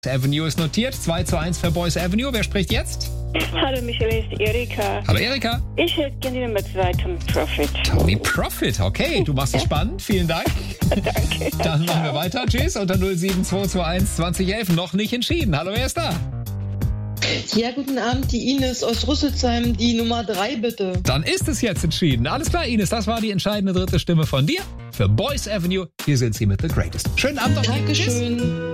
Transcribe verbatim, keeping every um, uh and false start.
Avenue ist notiert, zwei zu eins für Boys Avenue. Wer spricht jetzt? Hallo Michael, ist Erika. Hallo Erika. Ich hätte gerne die Nummer zwei, Tommy Profit. Tommy Profit, okay, du machst es spannend, vielen Dank. Danke. Dann machen wir weiter, tschüss, unter null sieben zwei zwei eins zwanzig elf, noch nicht entschieden. Hallo, wer ist da? Ja, guten Abend, die Ines aus Rüsselsheim, die Nummer drei bitte. Dann ist es jetzt entschieden. Alles klar, Ines, das war die entscheidende dritte Stimme von dir für Boys Avenue. Hier sind sie mit The Greatest. Schönen Abend noch. Dankeschön. Tschüss.